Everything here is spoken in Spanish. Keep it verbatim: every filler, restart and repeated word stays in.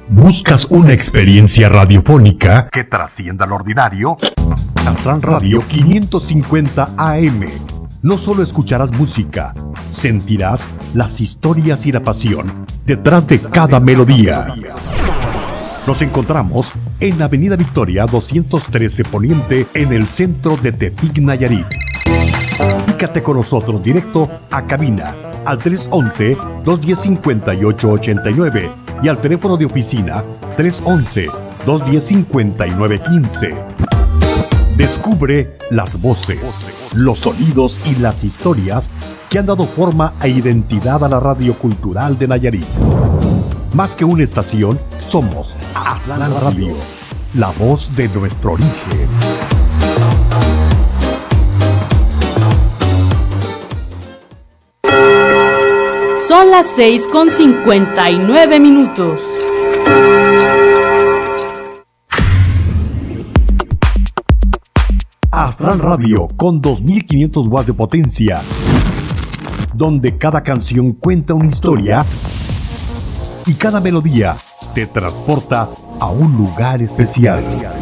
¿Buscas una experiencia radiofónica que trascienda lo ordinario? Astral Radio quinientos cincuenta A M. No solo escucharás música, sentirás las historias y la pasión detrás de cada melodía. Nos encontramos en Avenida Victoria doscientos trece Poniente, en el centro de Tepic, Nayarit. Comunícate con nosotros directo a cabina al tres once, dos diez, cincuenta y ocho ochenta y nueve y al teléfono de oficina tres once, dos diez, cincuenta y nueve quince. Descubre las voces, los sonidos y las historias que han dado forma e identidad a la radio cultural de Nayarit. Más que una estación, somos Astral Radio, la voz de nuestro origen. Son las seis con cincuenta y nueve minutos. Astral Radio con dos mil quinientos watts de potencia, donde cada canción cuenta una historia y cada melodía te transporta a un lugar especial.